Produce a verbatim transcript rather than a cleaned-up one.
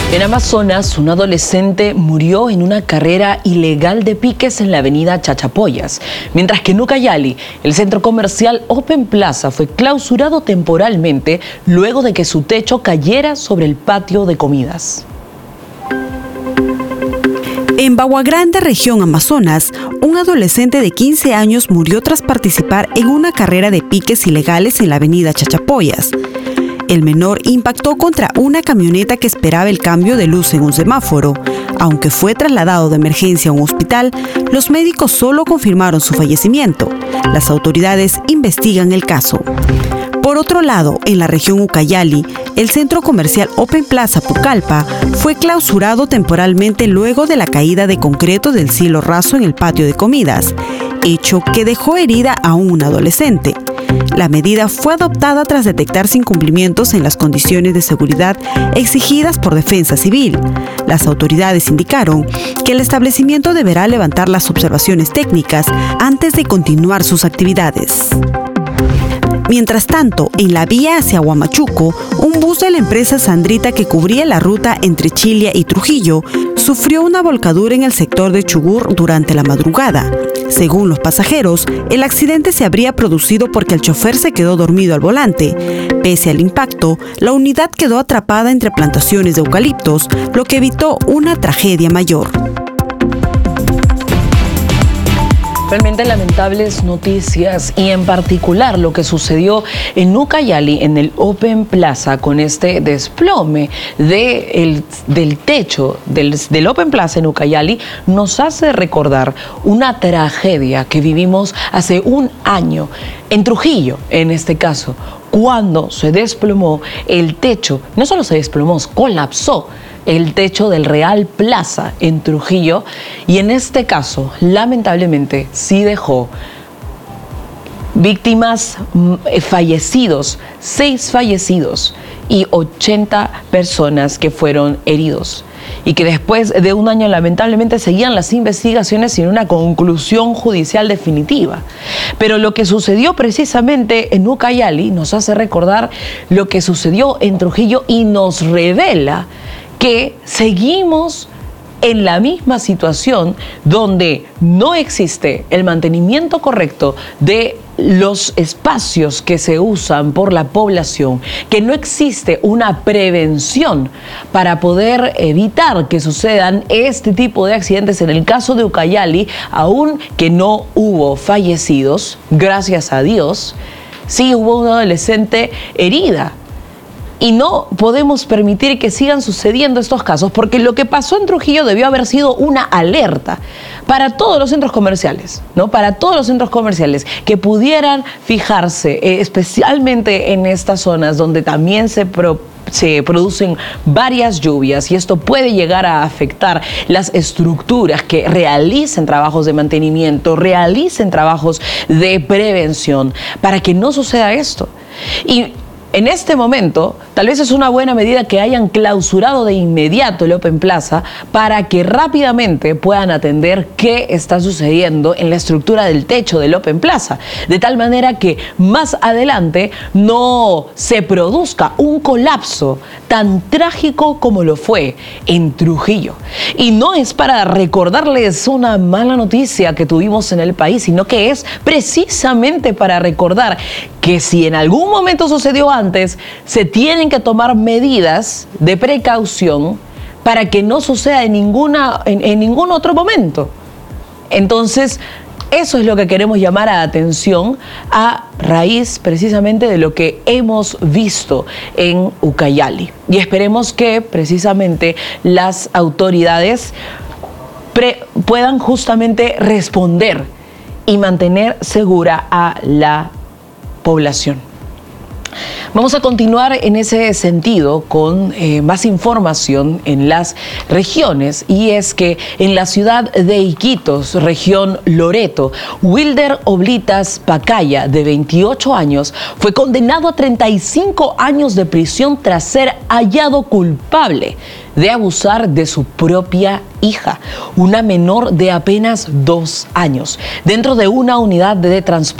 En Amazonas, un adolescente murió en una carrera ilegal de piques en la avenida Chachapoyas, mientras que en Ucayali, el centro comercial Open Plaza fue clausurado temporalmente luego de que su techo cayera sobre el patio de comidas. En Bagua Grande, región Amazonas, un adolescente de quince años murió tras participar en una carrera de piques ilegales en la avenida Chachapoyas. El menor impactó contra una camioneta que esperaba el cambio de luz en un semáforo. Aunque fue trasladado de emergencia a un hospital, los médicos solo confirmaron su fallecimiento. Las autoridades investigan el caso. Por otro lado, en la región Ucayali, el centro comercial Open Plaza Pucallpa fue clausurado temporalmente luego de la caída de concreto del cielo raso en el patio de comidas, hecho que dejó herida a un adolescente. La medida fue adoptada tras detectarse incumplimientos en las condiciones de seguridad exigidas por Defensa Civil. Las autoridades indicaron que el establecimiento deberá levantar las observaciones técnicas antes de continuar sus actividades. Mientras tanto, en la vía hacia Huamachuco, un bus de la empresa Sandrita que cubría la ruta entre Chilia y Trujillo sufrió una volcadura en el sector de Chugur durante la madrugada. Según los pasajeros, el accidente se habría producido porque el chofer se quedó dormido al volante. Pese al impacto, la unidad quedó atrapada entre plantaciones de eucaliptos, lo que evitó una tragedia mayor. Realmente lamentables noticias, y en particular lo que sucedió en Ucayali, en el Open Plaza, con este desplome de el, del techo del, del Open Plaza en Ucayali, nos hace recordar una tragedia que vivimos hace un año en Trujillo, en este caso, cuando se desplomó el techo. No solo se desplomó, colapsó el techo del Real Plaza en Trujillo, y en este caso, lamentablemente, sí dejó víctimas, fallecidos, seis fallecidos y ochenta personas que fueron heridos. Y que después de un año, lamentablemente, seguían las investigaciones sin una conclusión judicial definitiva. Pero lo que sucedió precisamente en Ucayali nos hace recordar lo que sucedió en Trujillo y nos revela que seguimos en la misma situación, donde no existe el mantenimiento correcto de los espacios que se usan por la población, que no existe una prevención para poder evitar que sucedan este tipo de accidentes. En el caso de Ucayali, aún que no hubo fallecidos, gracias a Dios, sí hubo una adolescente herida. Y no podemos permitir que sigan sucediendo estos casos, porque lo que pasó en Trujillo debió haber sido una alerta para todos los centros comerciales, ¿no? Para todos los centros comerciales que pudieran fijarse, eh, especialmente en estas zonas donde también se pro se producen varias lluvias, y esto puede llegar a afectar las estructuras que realicen trabajos de mantenimiento, realicen trabajos de prevención, para que no suceda esto. Y en este momento, tal vez es una buena medida que hayan clausurado de inmediato el Open Plaza para que rápidamente puedan atender qué está sucediendo en la estructura del techo del Open Plaza, de tal manera que más adelante no se produzca un colapso tan trágico como lo fue en Trujillo. Y no es para recordarles una mala noticia que tuvimos en el país, sino que es precisamente para recordar que si en algún momento sucedió antes, se tienen que tomar medidas de precaución para que no suceda en, ninguna, en, en ningún otro momento. Entonces, eso es lo que queremos llamar a atención a raíz precisamente de lo que hemos visto en Ucayali. Y esperemos que precisamente las autoridades pre- puedan justamente responder y mantener segura a la población. Vamos a continuar en ese sentido con eh, más información en las regiones, y es que en la ciudad de Iquitos, región Loreto, Wilder Oblitas Pacaya, de veintiocho años, fue condenado a treinta y cinco años de prisión tras ser hallado culpable de abusar de su propia hija, una menor de apenas dos años, dentro de una unidad de transporte